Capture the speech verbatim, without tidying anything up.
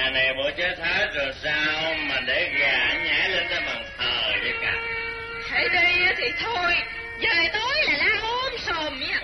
nhà này bộ chết hết rồi sao mà để gà nhảy lên tới bàn thờ vậy cả? Hãy đi thì thôi, về tối là la ôm sòm nha.